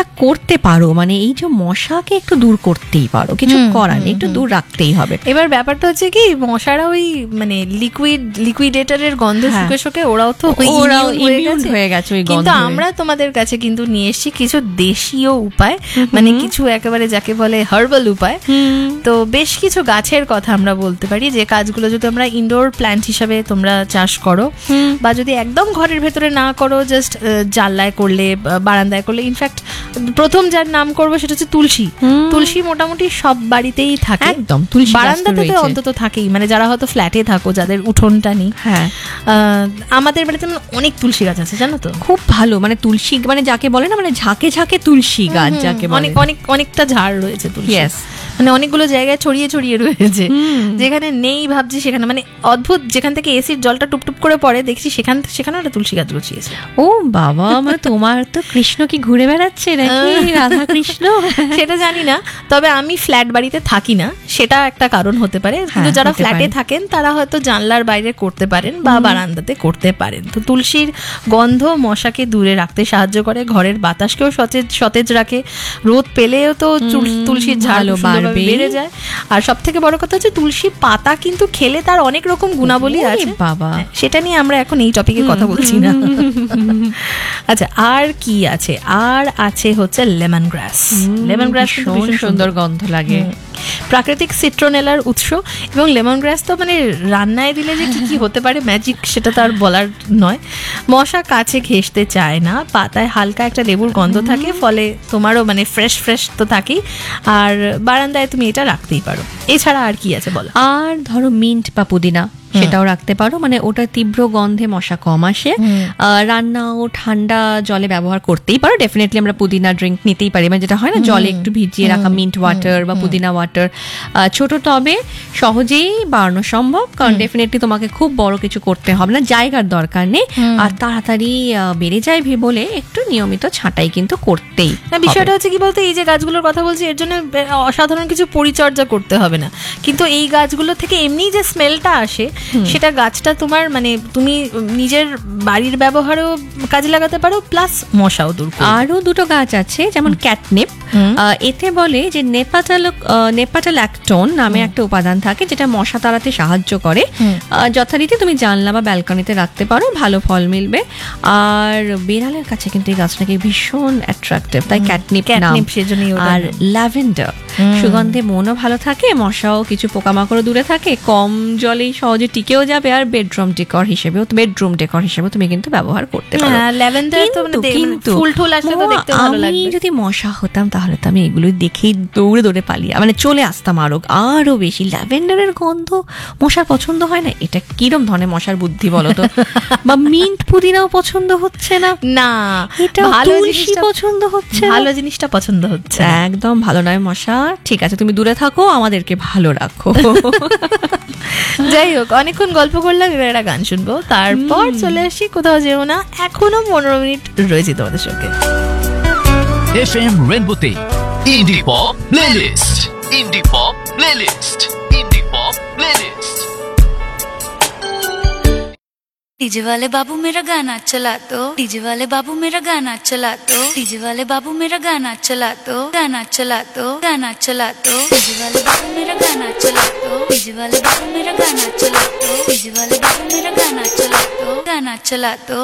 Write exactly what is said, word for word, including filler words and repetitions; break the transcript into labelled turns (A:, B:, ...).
A: এটা করতে পারো, মানে এই যে মশাকে একটু দূর করতেই পারো, কিছু করার নেই, একটু দূর রাখতেই হবে।
B: এবার ব্যাপারটা হচ্ছে কি, মশারা ওই মানে লিকুইড লিকুইডেটরের গন্ধ শুকে শুকে ওরাও তো
A: ওরাও ইমিউন হয়ে গেছে ওই গন্ধে।
B: কিন্তু আমরা তোমাদের কাছে কিন্তু নিয়ে এসেছি কিছু দেশীয় উপায়, মানে কিছু একেবারে যাকে বলে হার্বাল উপায়। তো বেশ কিছু গাছের কথা আমরা বলতে পারি, যে গাছগুলো যদি আমরা ইনডোর প্ল্যান্ট হিসাবে তোমরা চাষ করো, বা যদি একদম ঘরের ভেতরে না করো, জাস্ট জানলায় করলে, বারান্দায় করলে। ইনফ্যাক্ট প্রথম যার নাম করবো সেটা হচ্ছে তুলসী। তুলসী মোটামুটি সব বাড়িতেই থাকে, একদম বারান্দাতে তো অন্তত থাকেই, মানে যারা হয়তো ফ্ল্যাটে থাকো, যাদের উঠোনটা নেই। হ্যাঁ, আমাদের বাড়িতে অনেক তুলসী গাছ আছে, জানো তো,
A: খুব ভালো। মানে তুলসী মানে যাকে বলে না, মানে ঝাঁকে ঝাঁকে তুলসী গাছ যাকে বলে,
B: অনেক অনেক অনেকটা ঝাড় রয়েছে তুলসী, মানে অনেকগুলো জায়গায় ছড়িয়ে ছড়িয়ে রয়েছে। যেখানে নেই ভাবছি সেখানে, মানে অদ্ভুত, যেখান থেকে এসির জলটা টুপটুপ করে পড়ে দেখছি সেখান সেখানে একটা তুলসী গাছ গছিয়েছে।
A: ও বাবা, মানে তোমার তো কৃষ্ণ কি ঘুরে বেড়াচ্ছে নাকি, রাধা কৃষ্ণ?
B: সেটা জানি না, তবে আমি ফ্ল্যাট বাড়িতে থাকি না, সেটা একটা কারণ হতে পারে। কিন্তু যারা ফ্ল্যাটে থাকেন তারা হয়তো জানলার বাইরে করতে পারেন বা বারান্দাতে করতে পারেন। তো তুলসীর গন্ধ মশাকে দূরে রাখতে সাহায্য করে, ঘরের বাতাসকেও সতেজ সতেজ রাখে, রোদ পেলেও তো তুলসীর ঝাল বেড়ে যায়। আর সব থেকে বড় কথা হচ্ছে তুলসী পাতা কিন্তু খেলে তার অনেক রকম গুণাবলী আছে বাবা, সেটা নিয়ে আমরা এখন এই টপিকে কথা বলছি না। আচ্ছা, আর কি আছে? আর আছে হচ্ছে লেমন গ্রাস। লেমন গ্রাস ভীষণ
A: সুন্দর গন্ধ লাগে,
B: প্রাকৃতিক সিট্রোনেলার উৎস। এবং লেমন গ্রাস তো মানে রান্নায় দিলে যে কি কি হতে পারে ম্যাজিক, সেটা তো আর বলার নয়। মশা কাছে ঘেঁষতে চায় না, পাতায় হালকা একটা লেবুর গন্ধ থাকে, ফলে তোমারও মানে ফ্রেশ ফ্রেশ তো থাকেই, আর বারান্দায় তুমি এটা রাখতেই পারো। এছাড়া আর কি আছে বলো?
A: আর ধরো মিন্ট বা পুদিনা, সেটাও রাখতে পারো, মানে ওটা তীব্র গন্ধে মশা কম আসে। রান্না ও ঠান্ডা জলে ব্যবহার করতেই পারো, ডেফিনেটলি আমরা পুদিনা ড্রিঙ্ক নিতেই পারি, মানে যেটা হয় না জলে একটু ভিজিয়ে রাখা মিন্ট ওয়াটার বা পুদিনা ওয়াটার। ছোট টবে সহজেই বাড়ানো সম্ভব, কারণ ডেফিনেটলি তোমাকে খুব বড় কিছু করতে হবে না, জায়গার দরকার নেই, আর তাড়াতাড়ি বেড়ে যায় বলে একটু নিয়মিত ছাঁটাই কিন্তু করতেই।
B: বিষয়টা হচ্ছে কি বলতো, এই যে গাছগুলোর কথা বলছি এর জন্য অসাধারণ কিছু পরিচর্যা করতে হবে না, কিন্তু এই গাছগুলো থেকে এমনি যে স্মেলটা আসে সেটা গাছটা তোমার মানে তুমি নিজের বাড়ির ব্যবহারেও কাজে লাগাতে পারো, প্লাস মশাও দূর করবে।
A: আরো দুটো গাছ আছে, যেমন ক্যাটনিপ। এতে বলে যে নেপাটাল নেপাটাল্যাকটোন নামে একটা উপাদান থাকে, যেটা মশা তাড়াতে সাহায্য করে। যথারীতি তুমি জানলা বা ব্যালকনিতে রাখতে পারো, ভালো ফল মিলবে। আর বেড়ালের কাছে কিন্তু এই গাছটাকে ভীষণ অ্যাট্রাক্টিভ, তাই ক্যাটনিপ নাম। আর ল্যাভেন্ডার, সুগন্ধে মনও ভালো থাকে, মশাও কিছু পোকামাকড় দূরে থাকে, কম জলেই সহজে টিকেও যাবে, আর বেডরুম ডেকর হিসেবেও বেডরুম ডেকর হিসেবে তুমি কিন্তু ব্যবহার করতে পারো।
B: ল্যাভেন্ডার তো মানে কিন্তু ফুল টুল আসলে তো দেখতে ভালো লাগবে।
A: আমি যদি মশা হতাম তাহলে তো আমি এগুলো দেখেই দৌড়ে দৌড়ে পালিয়ে মানে চলে আসতাম আরো আরো বেশি। ল্যাভেন্ডারের গন্ধ মশার পছন্দ হয় না, এটা কিরম ধরনের মশার বুদ্ধি বলো তো? বা মিন্ট পুদিনাও পছন্দ হচ্ছে না,
B: না
A: এটা ভালো জিনিস পছন্দ হচ্ছে,
B: ভালো জিনিসটা পছন্দ হচ্ছে,
A: একদম ভালো নয় মশা। ঠিক আছে, তুমি দূরে থাকো, আমাদেরকে ভালো রাখো।
B: যাই হোক, অনেকক্ষণ গল্প করলাম, এবার একটা গান শুনবো, তারপর চলে আসি। কোথাও যেও না, এখনো পনেরো মিনিট রয়েছে তোমাদের সঙ্গে।
C: এফ এম রেনবোতে ইন্ডি পপ প্লেলিস্ট, ইন্ডি পপ প্লেলিস্ট, ইন্ডি পপ প্লেলিস্ট।
D: डीजे वाले बाबू मेरा गाना चला दो, डीजे वाले बाबू मेरा गाना चला दो, डीजे वाले बाबू मेरा गाना चला दो, गाना चला दो, गाना चला दो, डीजे वाले बाबू मेरा गाना चला दो, डीजे वाले बाबू मेरा गाना चला दो, डीजे वाले बाबू मेरा गाना चला दो, गाना चला दो।